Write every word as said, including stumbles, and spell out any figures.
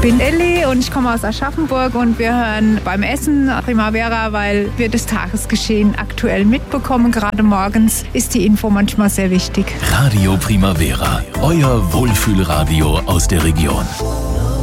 bin Elli und ich komme aus Aschaffenburg und wir hören beim Essen Primavera, weil wir das Tagesgeschehen aktuell mitbekommen. Gerade morgens ist die Info manchmal sehr wichtig. Radio Primavera, euer Wohlfühlradio aus der Region.